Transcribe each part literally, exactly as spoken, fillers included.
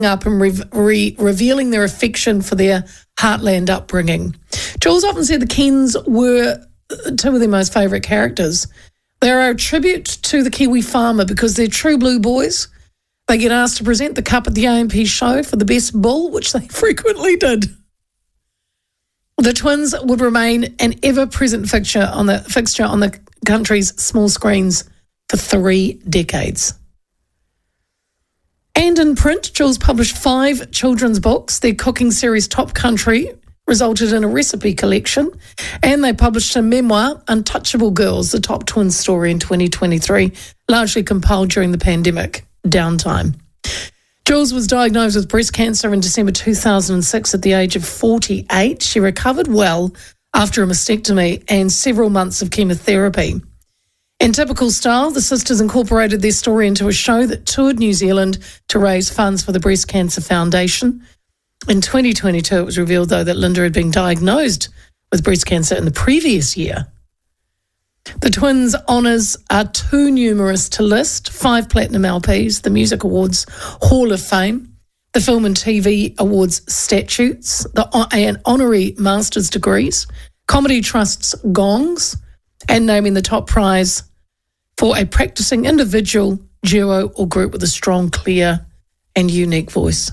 up and re- re- revealing their affection for their heartland upbringing. Jules often said the Kens were two of their most favourite characters. They are a tribute to the Kiwi farmer because they're true blue boys. They get asked to present the cup at the A M P show for the best bull, which they frequently did. The twins would remain an ever-present fixture on the fixture on the country's small screens for three decades. And in print, Jules published five children's books. Their cooking series, Top Country, resulted in a recipe collection. And they published a memoir, Untouchable Girls, the top twins story in twenty twenty-three, largely compiled during the pandemic downtime. Jules was diagnosed with breast cancer in December two thousand six at the age of forty-eight. She recovered well after a mastectomy and several months of chemotherapy. In typical style, the sisters incorporated their story into a show that toured New Zealand to raise funds for the Breast Cancer Foundation. In twenty twenty-two, it was revealed, though, that Linda had been diagnosed with breast cancer in the previous year. The twins' honours are too numerous to list: five platinum L Ps, the Music Awards Hall of Fame, the Film and T V Awards statutes, the and honorary master's degrees, Comedy Trust's gongs, and naming the top prize for a practising individual, duo or group with a strong, clear and unique voice.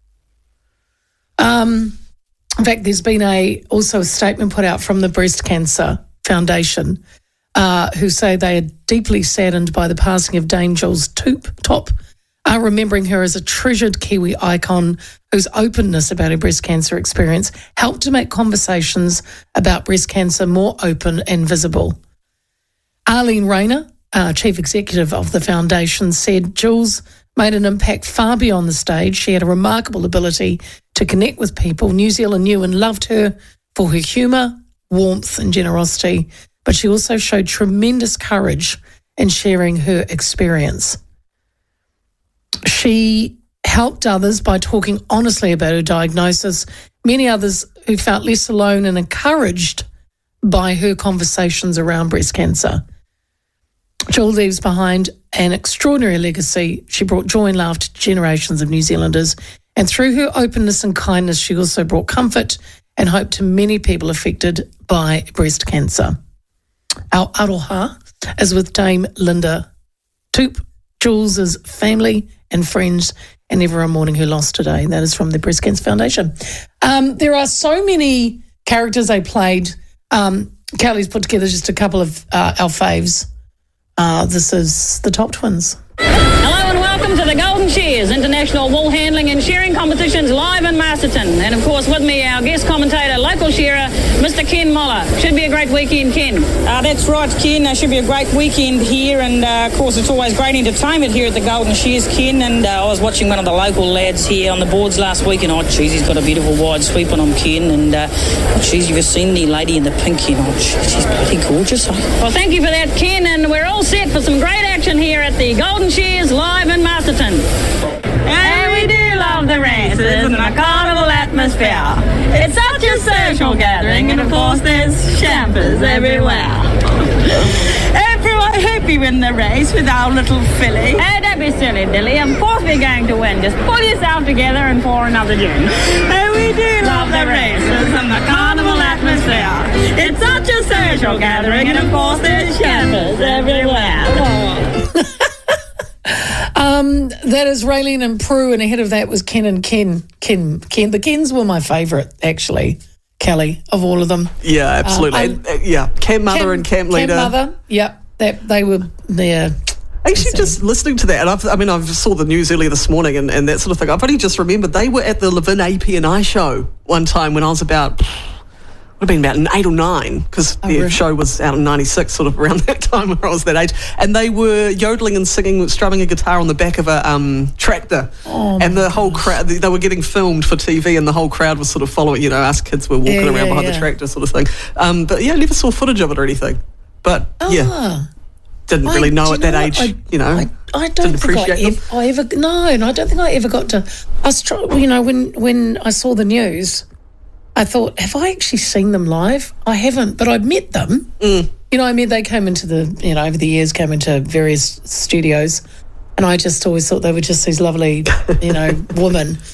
Um, in fact, there's been a also a statement put out from the Breast Cancer Foundation uh, who say they are deeply saddened by the passing of Dame Jules Top, uh, remembering her as a treasured Kiwi icon whose openness about her breast cancer experience helped to make conversations about breast cancer more open and visible. Arlene Rayner, uh, Chief Executive of the Foundation, said Jules made an impact far beyond the stage. She had a remarkable ability to connect with people. New Zealand knew and loved her for her humour, warmth and generosity, but she also showed tremendous courage in sharing her experience. She helped others by talking honestly about her diagnosis. Many others who felt less alone and encouraged by her conversations around breast cancer. Jules leaves behind an extraordinary legacy. She brought joy and laughter to generations of New Zealanders, and through her openness and kindness, she also brought comfort and hope to many people affected by breast cancer. Our aroha is with Dame Linda Toop, Jules' family and friends, and everyone mourning her loss today. That is from the Breast Cancer Foundation. Um, there are so many characters they played. Um, Kelly's put together just a couple of uh, our faves. Uh, this is the Top Twins. Hello and welcome to the Golden Shears International Wool Handling and Shearing Competitions live in Masterton. And of course with me, our guest commentator, local shearer, Mister Ken Moller. Should be a great weekend, Ken. Uh, that's right, Ken. Uh, should be a great weekend here. And uh, of course it's always great entertainment here at the Golden Shears, Ken. And uh, I was watching one of the local lads here on the boards last week, and oh geez, he's got a beautiful wide sweep on him, Ken. And uh, oh geez, you've seen the lady in the pink, Ken. Oh geez, she's bloody gorgeous. Well, thank you for that, Ken. And we're all set for some great action here at the Golden Shears live in Masterton. And we do love the races and the carnival atmosphere. It's such a social gathering, and of course there's champers everywhere. Everyone happy win the race with our little filly. Hey, don't be silly, Dilly. Of course we're going to win. Just pull yourself together and pour another gin. And we do love the races and the carnival atmosphere. It's such a social gathering, and of course there's champers everywhere. Um, that is Raylene and Prue, and ahead of that was Ken and Ken. Ken, Ken. The Kens were my favourite, actually, Kelly, of all of them. Yeah, absolutely. Um, and, uh, yeah, camp mother Camp, and camp leader. Camp mother, yep. That, they were there. Actually, just listening to that, and I've, I mean, I saw the news earlier this morning and, and that sort of thing. I've only just remembered they were at the Levin A P and I show one time when I was about... would have been about eight or nine, because oh, the really? show was out in ninety-six, sort of around that time when I was that age. And they were yodeling and singing, strumming a guitar on the back of a um, tractor. Oh, and the whole crowd, they were getting filmed for T V, and the whole crowd was sort of following, you know, us kids were walking yeah, around yeah, behind yeah. the tractor sort of thing. Um, but yeah, I never saw footage of it or anything. But Ah. yeah, didn't really I, know do at you that know age, I, you know. I, I don't didn't think I appreciate ever, I ever, no, and I don't think I ever got to, I was trying, you know, when, when I saw the news, I thought, have I actually seen them live? I haven't, but I've met them. Mm. You know, I mean, they came into the, you know, over the years, came into various studios And I just always thought they were just these lovely, you know, women.